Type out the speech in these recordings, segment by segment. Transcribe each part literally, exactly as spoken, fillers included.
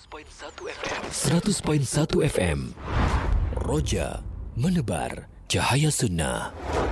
seratus koma satu F M Roja menebar cahaya sunnah.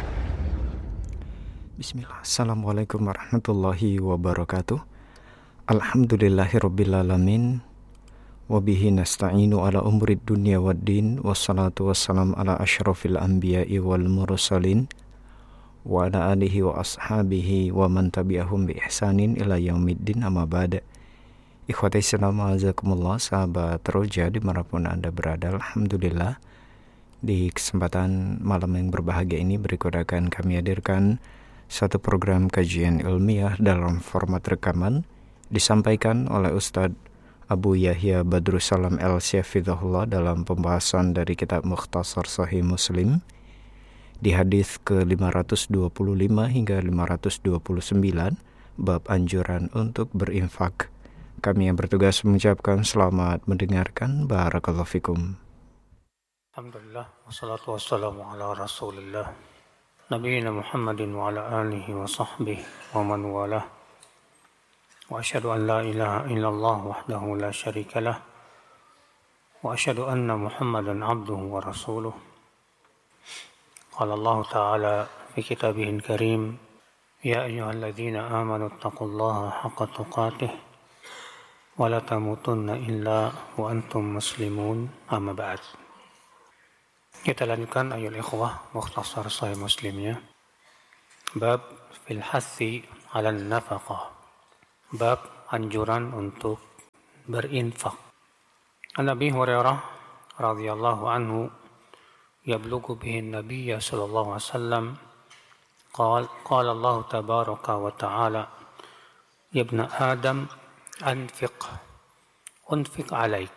Bismillah. Assalamualaikum warahmatullahi wabarakatuh. Alhamdulillahirrabbilalamin. Wabihi nasta'inu ala umurid dunia waddin. Wassalatu wassalam ala ashrafil anbiya'i wal mursalin. Wa ala alihi wa ashabihi wa man tabi'ahum bi ihsanin ila yaumiddin, amma ba'da. Ikhwati Islam azakumullah, sahabat Roja dimanapun Anda berada, alhamdulillah di kesempatan malam yang berbahagia ini berikut akan kami hadirkan satu program kajian ilmiah dalam format rekaman disampaikan oleh Ustadz Abu Yahya Badrussalam El-Syafidhullah dalam pembahasan dari kitab Mukhtasar Sahih Muslim di hadis ke lima ratus dua puluh lima hingga lima ratus dua puluh sembilan, bab anjuran untuk berinfak. Kami yang bertugas mengucapkan selamat mendengarkan. Barakallahu fikum. Alhamdulillah, wassalatu wassalamu ala rasulillah Nabiina Muhammadin wa ala alihi wa sahbihi wa man walah. Wa asyhadu an la ilaha illallah wahdahu la syarika lah. Wa asyhadu anna Muhammadan abduhu wa rasuluh. Qala Allah Ta'ala fi kitabihil karim, ya ayyuhalladzina amanu taqullaha haqqa tuqatih wa la tamutunna illa wa antum muslimun, amma ba'd. Kita lanjutkan ayol ikhwah Mukhtasar Sahih Muslimnya. Bab fil hathi ala nafaqah, bab anjuran untuk berinfak. An Abi Hurairah radhiyallahu anhu yablughu bihi an-nabiy sallallahu alaihi wasallam qala qala Allah tabaraka wa ta'ala ya ibna adam anfiq unfiq alaik.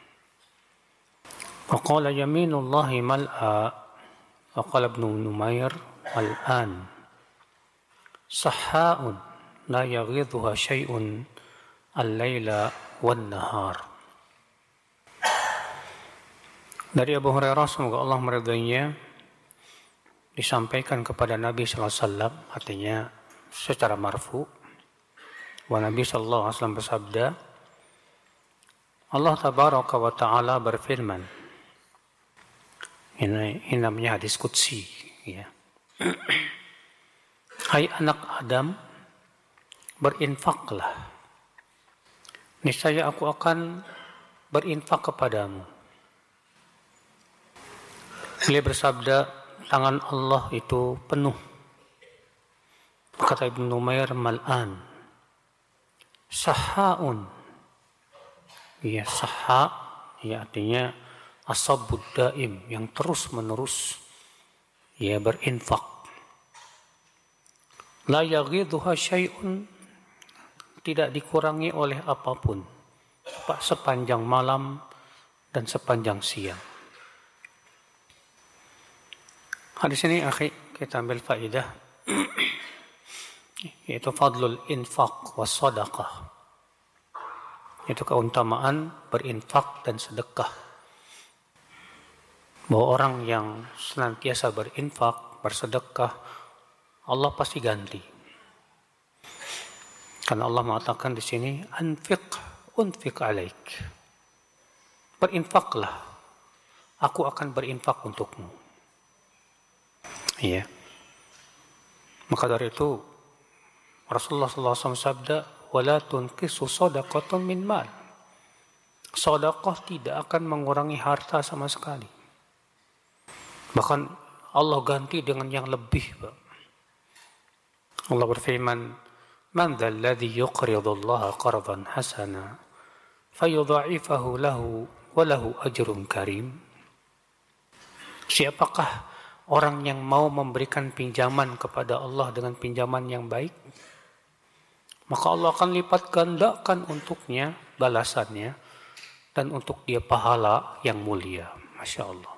Faqala yaminullahi mal'a. Faqala ibnu Numair mal'an sahha'un la yaghidhuha syai'un al-laila wan-nahar. Dari Abu Hurairah, semoga Allah meridainya, disampaikan kepada Nabi sallallahu alaihi wasallam, artinya secara marfu, wa Nabi sallallahu alaihi wasallam bersabda, Allah tabaraka wa ta'ala berfirman. Ini, ini namanya hadis qudsi, ya. Hai anak Adam, berinfaklah. Niscaya aku akan berinfak kepadamu. Beliau bersabda, tangan Allah itu penuh. Kata Ibnu Numair mal'an sahhaun. Ya, sahha, ya artinya asabud daim, yang terus menerus ya berinfak. La yaghidhuha syai'un, tidak dikurangi oleh apapun sepanjang malam dan sepanjang siang. Hadis ini akhi kita ambil faedah yaitu fadlul infaq was sadaqah, yaitu keutamaan berinfak dan sedekah. Bahwa orang yang senantiasa berinfak, bersedekah, Allah pasti ganti. Karena Allah mengatakan di sini anfiq unfiq alaik. Berinfaklah, aku akan berinfak untukmu. Iya. Maka dari itu Rasulullah sallallahu alaihi wasallam sabda, wala tunqisu shadaqatan min mal. Sedekah tidak akan mengurangi harta sama sekali. Bahkan Allah ganti dengan yang lebih. Allah berfirman, man dzal ladzi yuqridu Allah qardan hasana fayudha'ifahu lahu wa lahu ajrun karim. Siapakah orang yang mau memberikan pinjaman kepada Allah dengan pinjaman yang baik? Maka Allah akan lipat gandakan untuknya balasannya dan untuk dia pahala yang mulia. Masya Allah.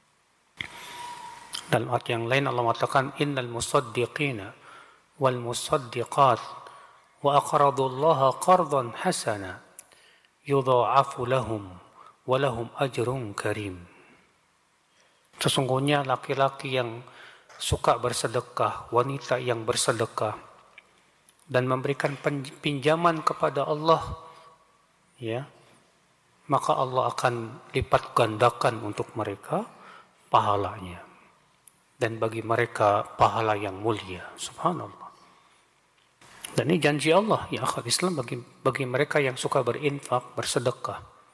Dalam ayat yang lain Allah mengatakan innal musaddiqina wal musaddiqat wa aqradullaha qardan hasana yudha'afu lahum wa lahum ajrun karim. Sesungguhnya laki-laki yang suka bersedekah, wanita yang bersedekah dan memberikan pinjaman kepada Allah, ya, maka Allah akan lipat gandakan untuk mereka pahalanya. Dan bagi mereka pahala yang mulia. Subhanallah. Dan ini janji Allah, ya akhal Islam, bagi, bagi mereka yang suka berinfak, bersedekah.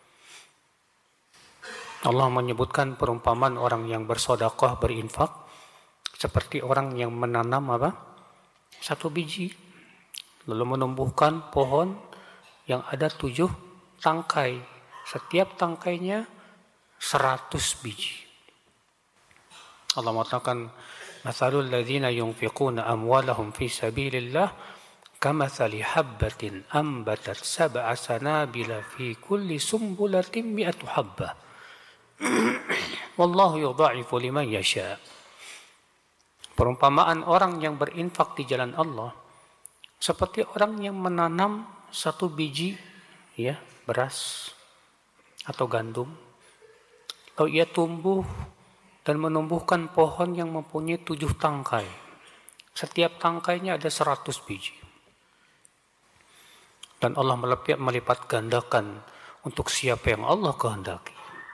Allah menyebutkan perumpamaan orang yang bersedekah, berinfak, seperti orang yang menanam apa? Satu biji, lalu menumbuhkan pohon yang ada tujuh tangkai. Setiap tangkainya seratus biji. Allah mengatakan, "Matsalul ladzina yunfiquna amwalahum fi sabilillah kamatsali habbatin ambatat sab'a sanabila fi kulli sumbulatin mi'atu habbah. Wallahu yudha'ifu liman yasha." Perumpamaan orang yang berinfak di jalan Allah seperti orang yang menanam satu biji, ya, beras atau gandum, lalu ia tumbuh dan menumbuhkan pohon yang mempunyai tujuh tangkai. Setiap tangkainya ada seratus biji. Dan Allah melipat, melipat gandakan untuk siapa yang Allah kehendaki.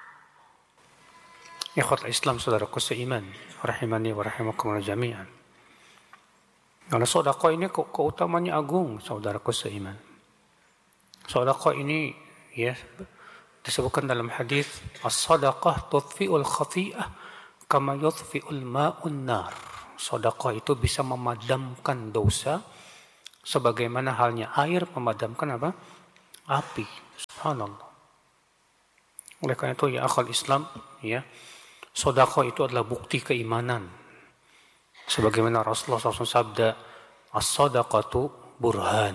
Ikhwat Islam, saudaraku seiman, rahimani wa rahimakumullah jami'an. Karena sedekah ini ke- keutamanya agung, saudaraku seiman. Sedekah ini, ya, disebutkan dalam hadis, as-sadaqah tudfi'ul khati'ah kama yudfi'ul ma'un nar. Sedekah itu bisa memadamkan dosa sebagaimana halnya air memadamkan apa? Api. Subhanallah. Oleh karena itu, ya akhal Islam, ya, sedekah itu adalah bukti keimanan. Sebagaimana Rasulullah shallallahu alaihi wasallam sabda, as-sadaqatu burhan.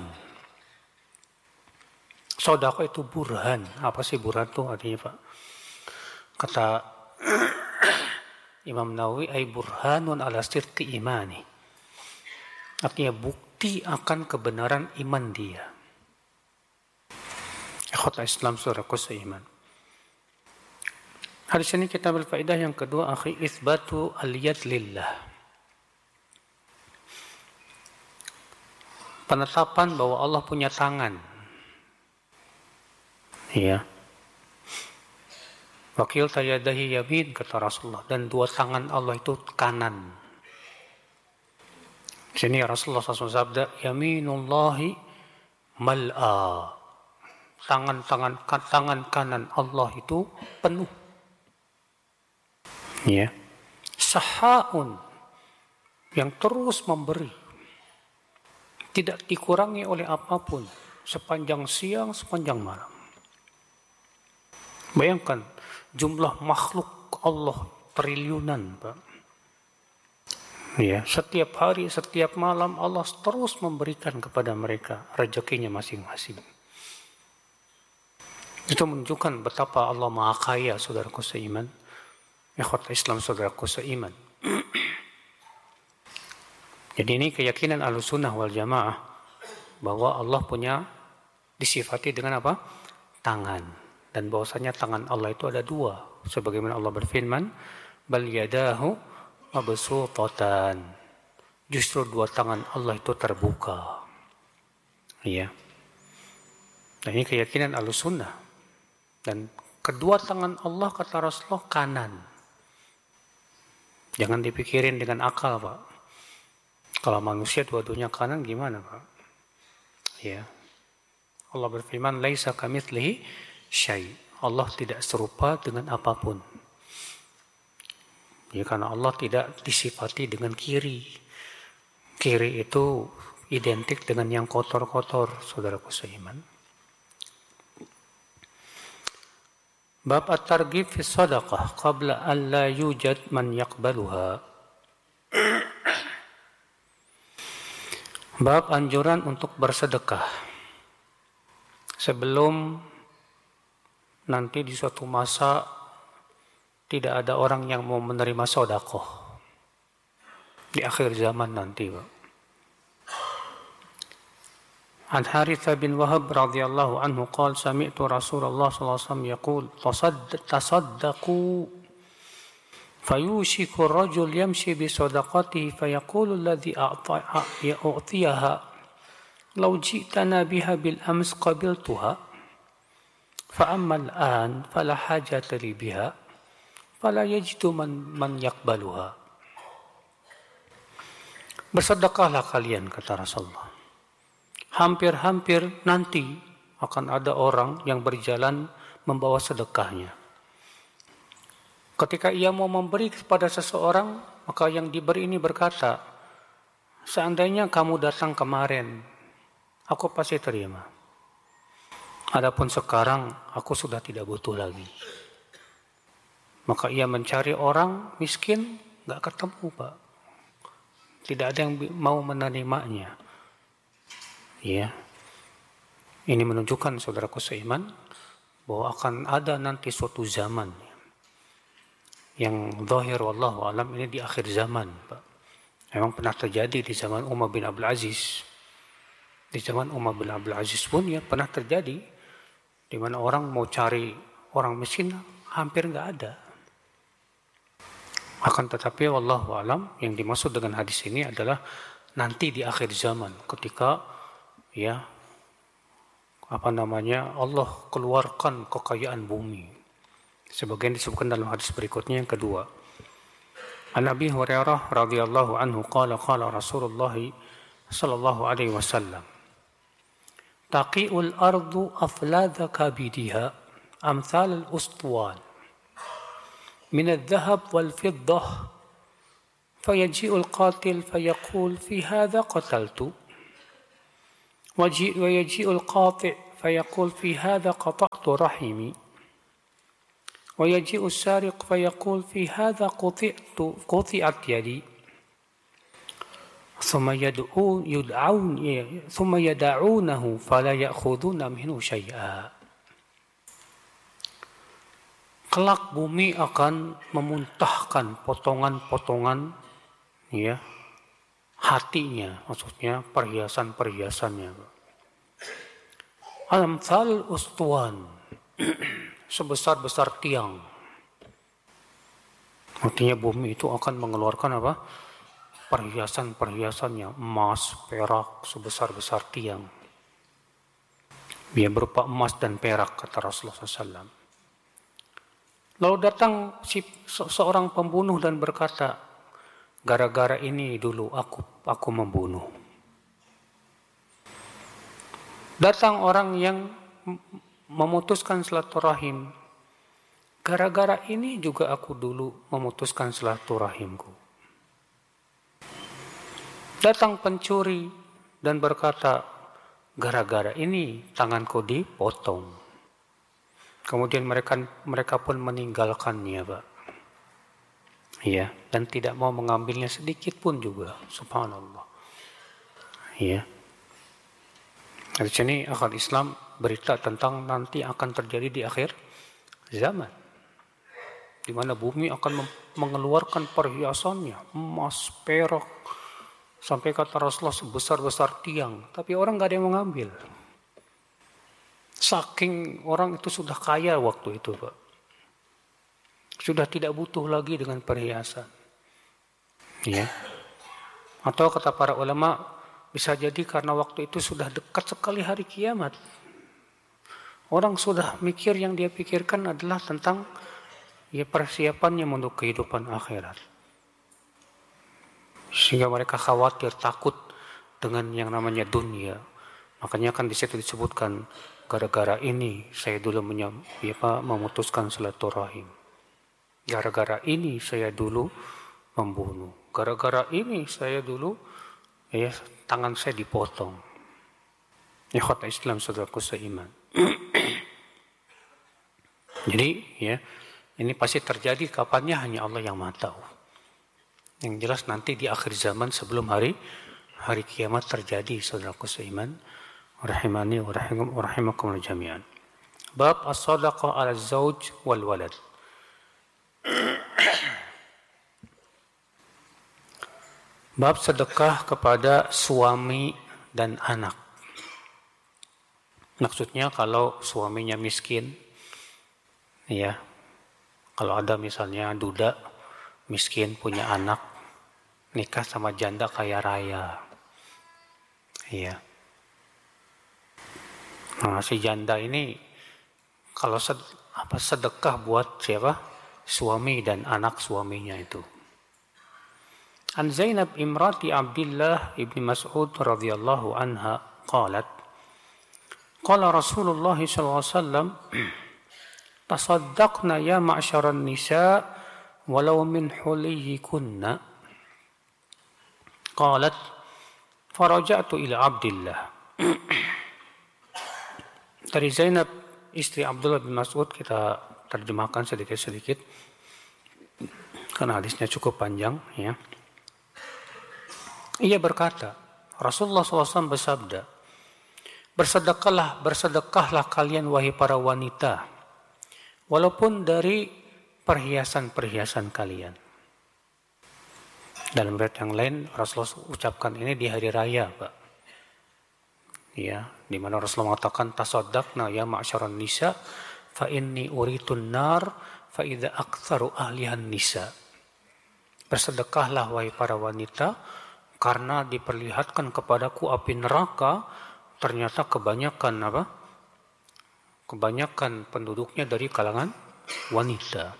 Sedekah itu burhan. Apa sih burhan itu artinya, Pak? Kata Imam Nawawi, ay burhanun ala sidqi imani. Artinya bukti akan kebenaran iman dia. Ikhwat Islam, saudaraku seiman. Hadis ini kita ambil faedah yang kedua, akhi, itsbatu al-yad lillah. Penetapan bahwa Allah punya tangan. Ya. Wakil tayadahi yamin, kata Rasulullah, dan dua tangan Allah itu kanan. Di sini Rasulullah shallallahu alaihi wasallam sabda, yaminullahi mal'a. Tangan-tangan tangan kanan Allah itu penuh. Ya. Sahaun, yang terus memberi. Tidak dikurangi oleh apapun sepanjang siang, sepanjang malam. Bayangkan jumlah makhluk Allah triliunan, Pak. Ya, setiap hari, setiap malam Allah terus memberikan kepada mereka rezekinya masing-masing. Itu menunjukkan betapa Allah Maha Kaya, saudaraku seiman. Ikhwat Islam, saudaraku seiman. Jadi ini keyakinan Ahlussunnah wal Jamaah bahwa Allah punya disifati dengan apa? Tangan. Dan bahwasanya tangan Allah itu ada dua. Sebagaimana Allah berfirman, bal yadahu mabsutatan. Justru dua tangan Allah itu terbuka. Iya. Dan ini keyakinan Ahlussunnah. Dan kedua tangan Allah, kata Rasulullah, kanan. Jangan dipikirin dengan akal, Pak. Kalau manusia dua-duanya kanan gimana, Pak? Ya. Allah berfirman, laisa kamitslihi syai'. Allah tidak serupa dengan apapun. Ya, karena Allah tidak disifati dengan kiri. Kiri itu identik dengan yang kotor-kotor, saudaraku seiman. Bab at-targhib fi sadaqah qabla an la yujad man yaqbaluha. Bab anjuran untuk bersedekah sebelum nanti di suatu masa tidak ada orang yang mau menerima sedekah di akhir zaman nanti, Pak. An Harithah bin Wahab radhiyallahu anhu qala sami'tu Rasulullah sallallahu alaihi wasallam yaqul tasaddaqu fayushiku ar-rajul yamshi bi sadaqatihi fayaqulu alladhi a'tiyaha law ji'tana biha bil ams qabiltuha فأما الآن فلا حاجة لي بها فلا يجد من من يقبلها. Bersedekahlah kalian, kata Rasulullah. Hampir-hampir nanti akan ada orang yang berjalan membawa sedekahnya. Ketika ia mau memberi kepada seseorang, maka yang diberi ini berkata, seandainya kamu datang kemarin, aku pasti terima. Adapun sekarang, aku sudah tidak butuh lagi. Maka ia mencari orang miskin, gak ketemu, Pak. Tidak ada yang mau menerimanya. Ya. Ini menunjukkan, saudaraku seiman, bahwa akan ada nanti suatu zaman yang zahir wallahu alam ini di akhir zaman, Pak. Memang pernah terjadi di zaman Umar bin Abdul Aziz. Di zaman Umar bin Abdul Aziz pun ya pernah terjadi di mana orang mau cari orang miskin hampir nggak ada. Akan tetapi wallahu alam yang dimaksud dengan hadis ini adalah nanti di akhir zaman ketika ya apa namanya Allah keluarkan kekayaan bumi. Sebagian disebutkan dalam hadis berikutnya yang kedua. An Abi Hurairah radhiyallahu anhu qala qala Rasulullah sallallahu alaihi wasallam taqi'ul ardu afladha kabidiha amthal al-ustuwan min al-dhahab wal-fiddah fayaji'ul qatil fayaqul fi hadha qataltu wayaji'ul qati' fayaqul fi hadha qata'tu rahimi ويجيء السارق فيقول في هذا قطعت قطعت يدي ثم يدعون يدعون ثم يدعونه فلا يأخذون منه شيئا. Kelak bumi akan memuntahkan potongan-potongan ya hatinya, maksudnya perhiasan-perhiasannya. Amthal ustuwan sebesar-besar tiang. Artinya bumi itu akan mengeluarkan apa? Perhiasan-perhiasannya, emas, perak, sebesar-besar tiang. Dia berupa emas dan perak, kata Rasulullah shallallahu alaihi wasallam. Lalu datang si, se- seorang pembunuh dan berkata, gara-gara ini dulu aku aku membunuh. Datang orang yang memutuskan silaturahim. Gara-gara ini juga aku dulu memutuskan silaturahimku. Datang pencuri dan berkata, gara-gara ini tanganku dipotong. Kemudian mereka mereka pun meninggalkannya, Pak. Ya, dan tidak mau mengambilnya sedikit pun juga. Subhanallah. Ya. Di sini akal Islam berita tentang nanti akan terjadi di akhir zaman, di mana bumi akan mengeluarkan perhiasannya, emas, perak, sampai kata Rasulullah sebesar-besar tiang, tapi orang nggak ada yang mengambil. Saking orang itu sudah kaya waktu itu, Pak, sudah tidak butuh lagi dengan perhiasan. Ya, atau kata para ulama, bisa jadi karena waktu itu sudah dekat sekali hari kiamat. Orang sudah mikir yang dia pikirkan adalah tentang ya persiapannya untuk kehidupan akhirat. Sehingga mereka khawatir, takut dengan yang namanya dunia. Makanya kan di situ disebutkan, gara-gara ini saya dulu menyam, ya, Pak, memutuskan silaturahim. Gara-gara ini saya dulu membunuh. Gara-gara ini saya dulu ya tangan saya dipotong. Ikhwat Islam saudaraku seiman. Jadi ya ini pasti terjadi kapannya hanya Allah yang Maha tahu. Yang jelas nanti di akhir zaman sebelum hari hari kiamat terjadi saudaraku seiman. Rahimani wa rahimakumullah jami'an. Bab as-sadaqah 'ala az-zawj wal walad. Bab sedekah kepada suami dan anak. Maksudnya kalau suaminya miskin, ya, kalau ada misalnya duda miskin punya anak, nikah sama janda kaya raya, ya. Nah si janda ini kalau sed, apa sedekah buat siapa? Suami dan anak suaminya itu. An Zainab imrati Abdullah ibn Mas'ud radhiyallahu anha qalat qala Rasulullah sallallahu alaihi wasallam tasaddaqna ya ma'syaran nisa walau min huliyikunna qalat faraja'tu ila Abdullah. Dari Zainab istri Abdullah bin Mas'ud, kita terjemahkan sedikit-sedikit karena hadisnya cukup panjang ya. Ia berkata, Rasulullah shallallahu alaihi wasallam bersabda, bersedekahlah, bersedekahlah kalian wahai para wanita, walaupun dari perhiasan-perhiasan kalian. Dalam riwayat yang lain, Rasulullah ucapkan ini di hari raya, Pak. Ya, di mana Rasulullah mengatakan tasaddaqna ya ma'syaran nisa fa inni uritun nar fa idza aktsaru ahlihan nisa. Bersedekahlah wahai para wanita karena diperlihatkan kepadaku api neraka, ternyata kebanyakan apa? Kebanyakan penduduknya dari kalangan wanita.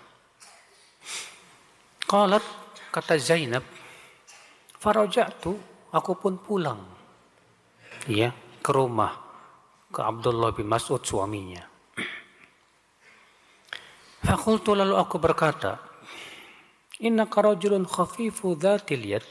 Qalat, kata Zainab, faraja'tu, aku pun pulang. Ya, ke rumah ke Abdullah bin Mas'ud suaminya. Faqultu, lalu aku berkata, innaka rajulun khafifu dhatil yad.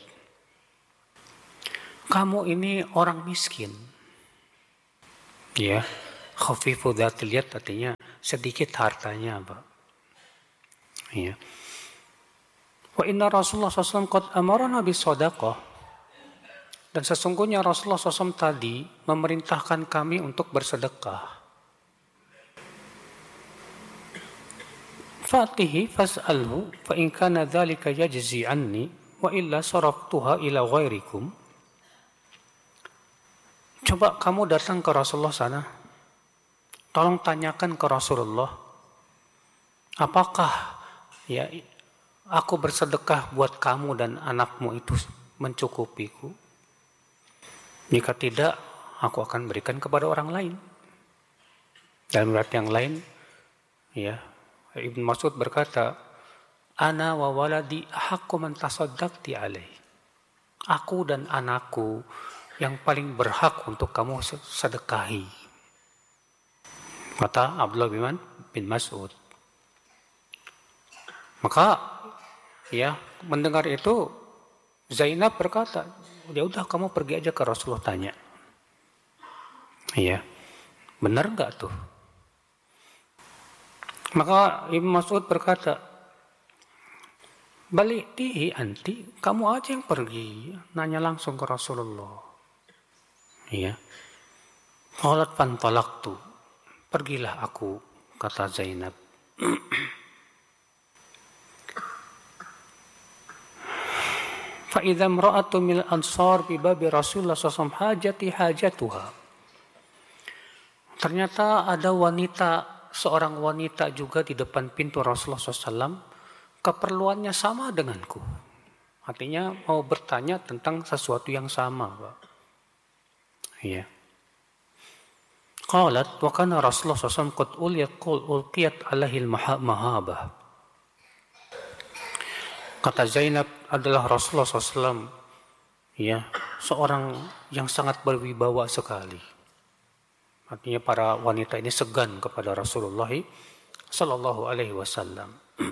Kamu ini orang miskin. Ya, khafifu dhatil yad artinya sedikit hartanya, Pak. Ya. Wa inna Rasulullah sallallahu alaihi wasallam qad amarna bis shadaqah. Dan sesungguhnya Rasulullah shallallahu alaihi wasallam tadi memerintahkan kami untuk bersedekah. Fatihi fas'alhu fa in kana dzalika yajzi anni wa illa saraftuha ila ghairikum. Coba kamu datang ke Rasulullah sana. Tolong tanyakan ke Rasulullah, apakah ya aku bersedekah buat kamu dan anakmu itu mencukupiku? Jika tidak, aku akan berikan kepada orang lain. Dalam riwayat yang lain, ya, Ibnu Mas'ud berkata, ana wa waladi ahaqqu man tasaddaqti alaih. Aku dan anakku yang paling berhak untuk kamu sedekahi. Kata Abdullah bin Mas'ud. Maka, ya, mendengar itu, Zainab berkata, ya udah kamu pergi aja ke Rasulullah tanya. Iya. Benar enggak tuh? Maka Ibnu Mas'ud berkata, balik dihi anti, kamu aja yang pergi nanya langsung ke Rasulullah. Iya. Qalat fantalaqtu. Pergilah aku, kata Zainab. فَإِذَا امْرَأَةٌ مِنَ الْأَنْصَارِ بِبَابِ رَسُولِ اللَّهِ صَلَّى اللَّهُ عَلَيْهِ وَسَلَّمَ حَاجَتِهَا حَاجَتُهَا. Ternyata ada wanita, seorang wanita juga di depan pintu Rasulullah shallallahu alaihi wasallam, keperluannya sama denganku. Artinya mau bertanya tentang sesuatu yang sama, Pak. Iya. Qalat wa kana Rasulullah shallallahu alaihi wasallam qad ulqiyat alaihi al-mahabah. Kata Zainab, adalah Rasulullah shallallahu alaihi wasallam, ya, seorang yang sangat berwibawa sekali. Artinya para wanita ini segan kepada Rasulullah sallallahu alaihi wasallam.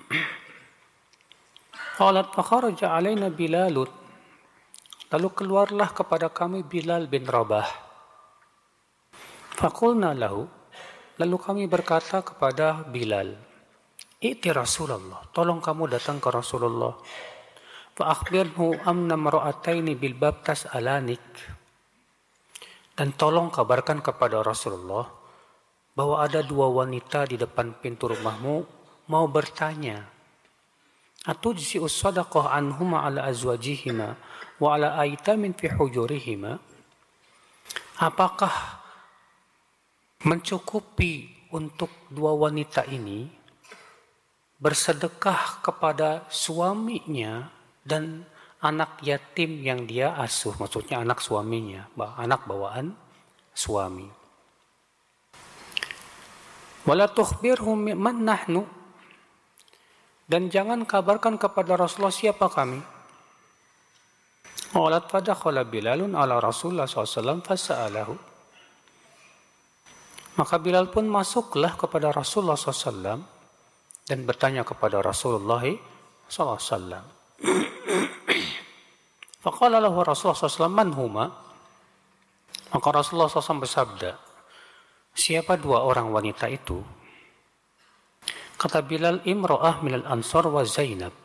Qalat fa kharaja alaina Bilal. Lalu keluarlah kepada kami Bilal bin Rabah. Faqulna lahu. Lalu kami berkata kepada Bilal, "Iti Rasulullah, tolong kamu datang ke Rasulullah. Fa akhbirhu amna mar'ataini bil bab tas'alanik." Dan tolong kabarkan kepada Rasulullah bahwa ada dua wanita di depan pintu rumahmu mau bertanya. Atujzi'us sadaqah anhuma ala azwajihima wa ala aitamin fi hujurihima. Apakah mencukupi untuk dua wanita ini bersedekah kepada suaminya dan anak yatim yang dia asuh, maksudnya anak suaminya, anak bawaan suami. Wala tukhbirhum man nahnu, dan jangan kabarkan kepada Rasulullah siapa kami. Qalat fadakhala Bilalun ala Rasulullah sallallahu alaihi wasallam fasa'alahu. Maka Bilal pun masuklah kepada Rasulullah sallallahu alaihi wasallam dan bertanya kepada Rasulullah sallallahu alaihi wasallam. Faqala lahu Rasulullah sallallahu alaihi wasallam, man huma? Maka Rasulullah sallallahu alaihi wasallam bersabda, siapa dua orang wanita itu? Kata Bilal, imra'ah minal ansar wa Zainab.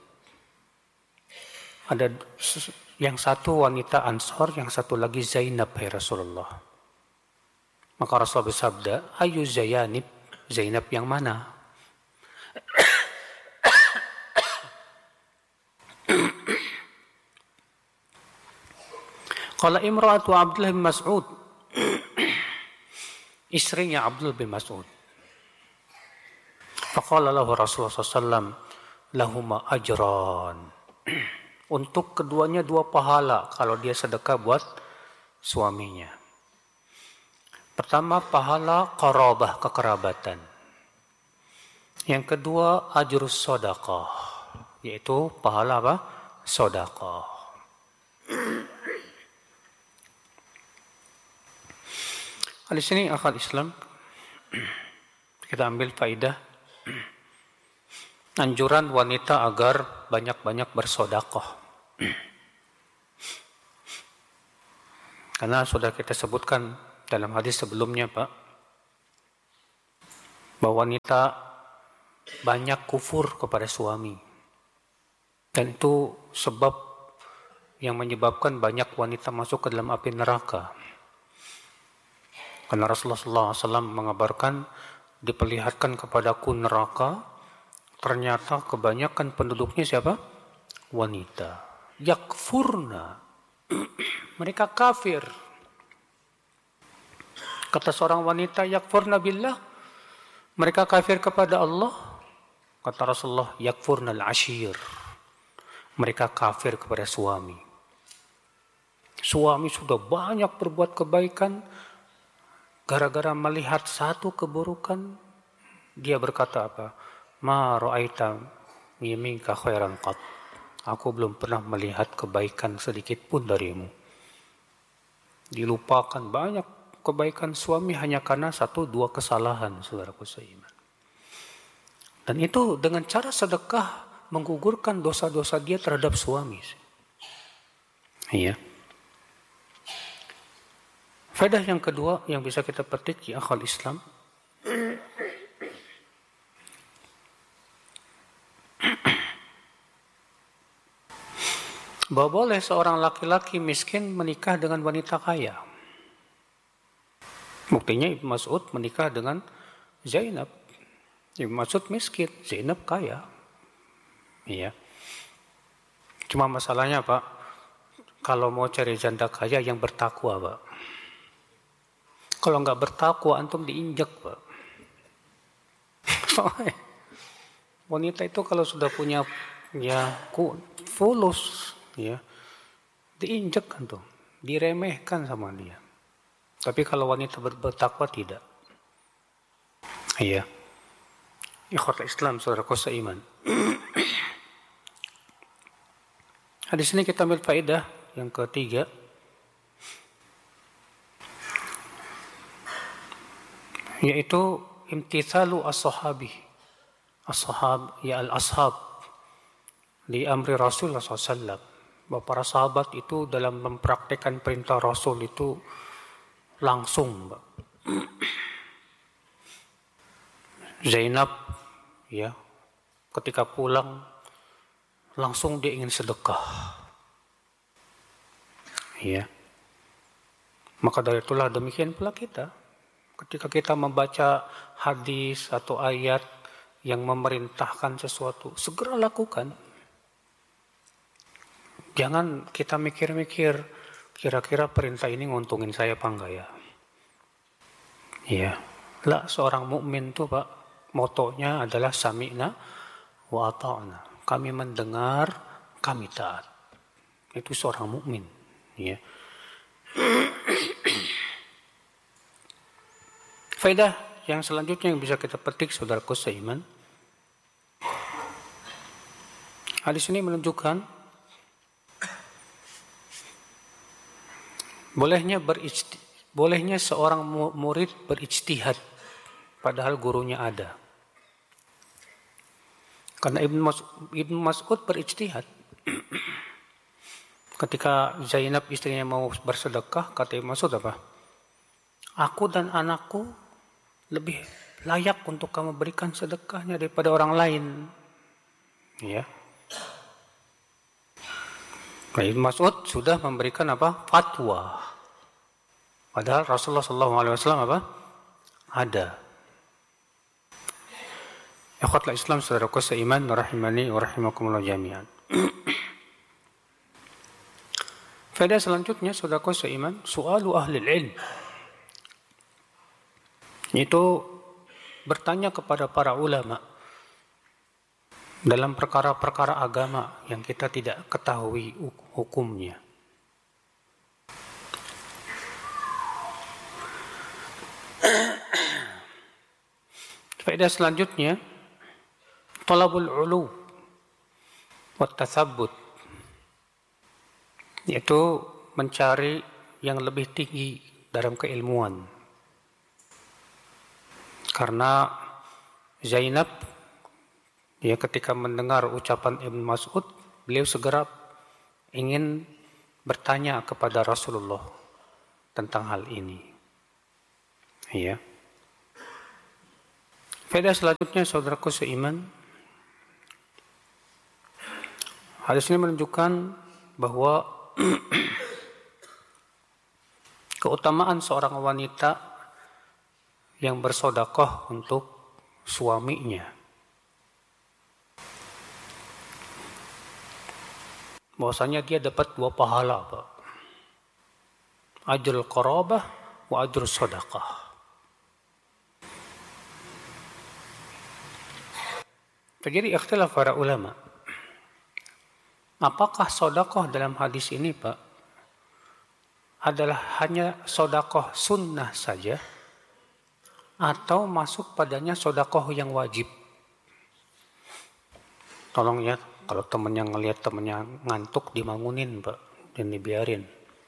Ada yang satu wanita Ansar, yang satu lagi Zainab, hai Rasulullah. Maka Rasulullah bersabda, ayu Zayanib, Zainab yang mana? Qala imra'atu Abdullah bin Mas'ud, istrinya Abdullah bin Mas'ud. Faqala lahu Rasulullah sallallahu alaihi wasallam, lahuma ajran. Untuk keduanya dua pahala kalau dia sedekah buat suaminya. Pertama, pahala qarabah, kekerabatan. Yang kedua, ajrus shadaqah, yaitu pahala apa? Sedekah. Di sini akal Islam kita ambil faidah anjuran wanita agar banyak-banyak bersedekah. Karena sudah kita sebutkan dalam hadis sebelumnya, Pak, bahwa wanita banyak kufur kepada suami. Dan itu sebab yang menyebabkan banyak wanita masuk ke dalam api neraka. Karena Rasulullah sallallahu alaihi wasallam mengabarkan, diperlihatkan kepadaku neraka, ternyata kebanyakan penduduknya siapa? Wanita. Yakfurna, mereka kafir. Kata seorang wanita, yakfurna billah, mereka kafir kepada Allah. Kata Rasulullah, yakfurna al-ashir, mereka kafir kepada suami. Suami sudah banyak berbuat kebaikan, gara-gara melihat satu keburukan, dia berkata apa? Ma ra'aita minka khairan qat. Aku belum pernah melihat kebaikan sedikit pun darimu. Dilupakan banyak kebaikan suami hanya karena satu dua kesalahan, saudaraku seiman. Dan itu dengan cara sedekah menggugurkan dosa-dosa dia terhadap suami. Iya. Faedah yang kedua yang bisa kita petik di akal Islam, bahwa boleh seorang laki-laki miskin menikah dengan wanita kaya. Buktinya Ibnu Mas'ud menikah dengan Zainab. Ibnu Mas'ud miskin, Zainab kaya. Iya. Cuma masalahnya, Pak, kalau mau cari janda kaya yang bertakwa, Pak. Kalau nggak bertakwa, antum diinjak, Pak. Soalnya wanita itu kalau sudah punya ya fulus, ya diinjak antum, diremehkan sama dia. Tapi kalau wanita bertakwa tidak. Iya. Ikhwatul Islam, saudaraku seiman. Di sini kita ambil faedah yang ketiga, yaitu imtithalu as-sahabi, as-sahab ya al-ashab li amri Rasulullah sallallahu alaihi wasallam. Bahwa para sahabat itu dalam mempraktikkan perintah Rasul itu langsung, Mbak. Zainab ya ketika pulang langsung dia ingin sedekah. Ya. Maka dari itulah demikian pula kita. Ketika kita membaca hadis atau ayat yang memerintahkan sesuatu, segera lakukan. Jangan kita mikir-mikir, kira-kira perintah ini nguntungin saya apa enggak ya? Iya. Lah, seorang mukmin tuh, Pak, motonya adalah sami'na wa ata'na. Kami mendengar, kami taat. Itu seorang mukmin, ya. Faedah yang selanjutnya yang bisa kita petik saudaraku seiman, hadis ini menunjukkan bolehnya berijti, bolehnya seorang murid berijtihad padahal gurunya ada. Karena Ibnu Mas'ud, Ibnu Mas'ud berijtihad. Ketika Zainab istrinya mau bersedekah, kata Ibnu Mas'ud apa? Aku dan anakku lebih layak untuk kamu berikan sedekahnya daripada orang lain. Ya. Ibnu Mas'ud sudah memberikan apa? Fatwa. Padahal Rasulullah shallallahu alaihi wasallam apa? Ada. Ikhwatul Islam, saudaraku seiman, rahimani wa rahimakumullah jami'an. Faedah selanjutnya, saudaraku seiman, su'alu ahli ilm. Itu bertanya kepada para ulama dalam perkara-perkara agama yang kita tidak ketahui hukumnya. Faedah selanjutnya, talabul ulu wa tatsabbut, yaitu mencari yang lebih tinggi dalam keilmuan. Karena Zainab, ya, ketika mendengar ucapan Ibnu Mas'ud, beliau segera ingin bertanya kepada Rasulullah tentang hal ini. Ya. Faedah selanjutnya, saudaraku seiman, hadis ini menunjukkan bahwa keutamaan seorang wanita yang bersedekah untuk suaminya. Bahwasanya dia dapat dua pahala, Pak. Ajrul qarabah wa ajrul sedekah. Terjadi ikhtilaf para ulama. Apakah sedekah dalam hadis ini, Pak, adalah hanya sedekah sunnah saja atau masuk padanya sedekah yang wajib? Tolong ya, kalau temannya ngelihat temannya ngantuk, dibangunin, Pak, dan dibiarin.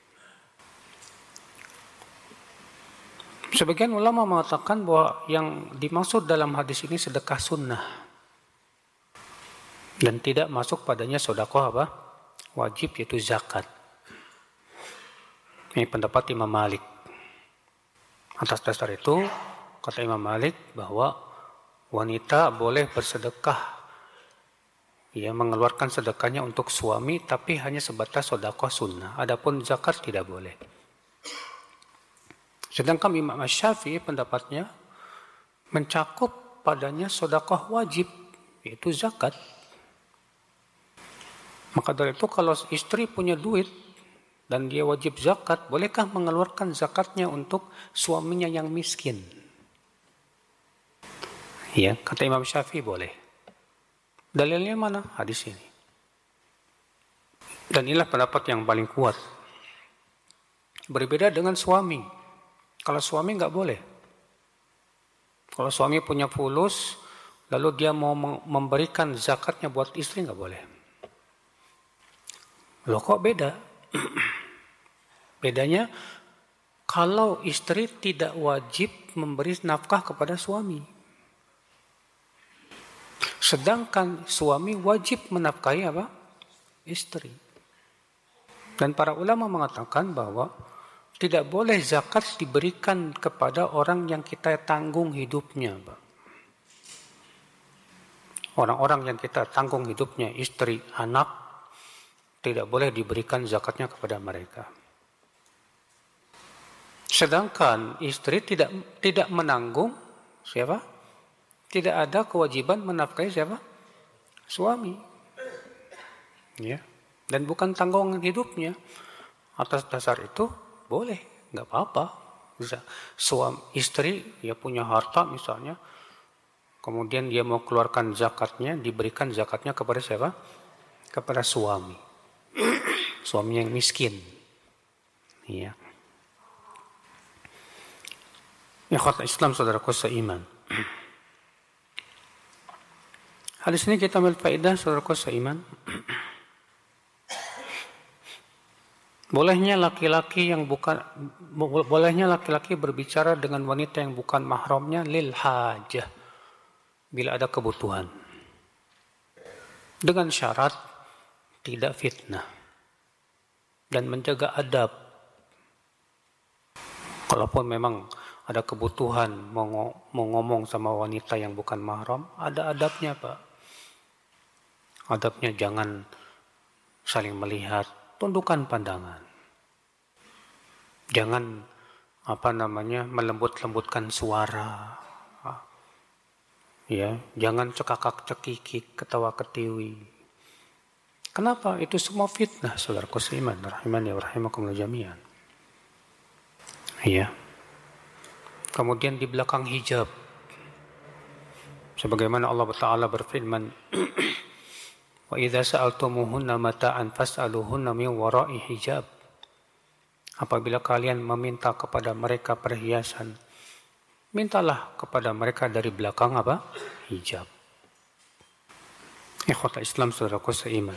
Sebagian ulama mengatakan bahwa yang dimaksud dalam hadis ini sedekah sunnah dan tidak masuk padanya sedekah apa? Wajib, yaitu zakat. Ini pendapat Imam Malik. Atas dasar itu, kata Imam Malik bahwa wanita boleh bersedekah, ya, mengeluarkan sedekahnya untuk suami, tapi hanya sebatas sedekah sunnah. Adapun zakat tidak boleh. Sedangkan Imam Syafi'i pendapatnya mencakup padanya sedekah wajib, yaitu zakat. Maka dari itu, kalau istri punya duit dan dia wajib zakat, bolehkah mengeluarkan zakatnya untuk suaminya yang miskin? Ya, kata Imam Syafi'i boleh. Dalilnya mana? Hadis ini. Dan inilah pendapat yang paling kuat. Berbeda dengan suami. Kalau suami nggak boleh. Kalau suami punya fulus, lalu dia mau memberikan zakatnya buat istri, nggak boleh. Loh, kok beda? Bedanya, kalau istri tidak wajib memberi nafkah kepada suami. Sedangkan suami wajib menafkahi apa? Istri. Dan para ulama mengatakan bahwa tidak boleh zakat diberikan kepada orang yang kita tanggung hidupnya, Pak. Orang-orang yang kita tanggung hidupnya, istri, anak, tidak boleh diberikan zakatnya kepada mereka. Sedangkan istri tidak tidak menanggung siapa? Tidak ada kewajiban menafkahi siapa? Suami. Ya. Dan bukan tanggungan hidupnya. Atas dasar itu boleh, nggak apa-apa. Bisa. Suami, istri, ya, punya harta misalnya, kemudian dia mau keluarkan zakatnya, diberikan zakatnya kepada siapa? Kepada suami. Suami yang miskin. Ya. Ikhwat Islam, saudaraku seiman. Hadis ini kita ambil faedah, saudaraku seiman. Bolehnya laki-laki yang bukan bolehnya laki-laki berbicara dengan wanita yang bukan mahramnya lil hajah, bila ada kebutuhan. Dengan syarat tidak fitnah dan menjaga adab. Kalaupun memang ada kebutuhan mau, mau ngomong sama wanita yang bukan mahram, ada adabnya, Pak. Adabnya jangan saling melihat, tundukkan pandangan. Jangan apa namanya melembut-lembutkan suara. Ya, jangan cekakak-cekikik, ketawa-ketiwi. Kenapa? Itu semua fitnah, saudaraku seiman, rahimani wa rahimakumullah jami'an. Iya. Kemudian di belakang hijab, sebagaimana Allah Taala berfirman, wa idza sa'altumuhunna mata'an fas'aluhunna min wara'i hijab. Apabila kalian meminta kepada mereka perhiasan, mintalah kepada mereka dari belakang apa? Hijab. Ikhwata Islam, saudaraku seiman.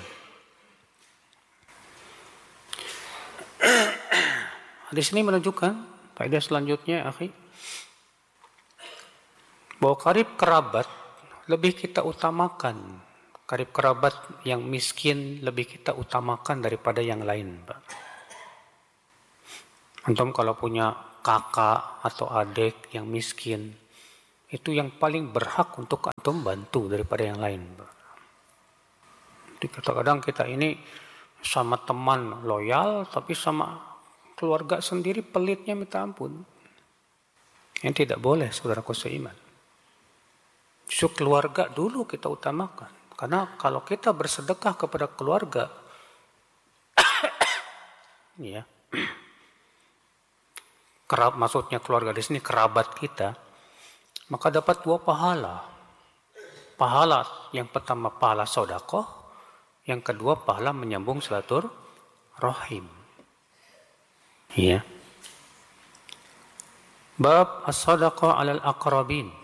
Hadis ini menunjukkan faedah selanjutnya, akhi, bahwa karib kerabat lebih kita utamakan. Karib kerabat yang miskin lebih kita utamakan daripada yang lain, Pak. Antum kalau punya kakak atau adik yang miskin, itu yang paling berhak untuk antum bantu daripada yang lain, Pak. Jadi kadang-kadang kita ini sama teman loyal, tapi sama keluarga sendiri pelitnya minta ampun. Yang tidak boleh, saudaraku seiman. Justru keluarga dulu kita utamakan. Karena kalau kita bersedekah kepada keluarga, ya, kerab, maksudnya keluarga di sini kerabat kita, maka dapat dua pahala. Pahala yang pertama pahala sedekah, yang kedua pahala menyambung silaturahim. Ya. Bab as-sadaqah 'alal aqrabin.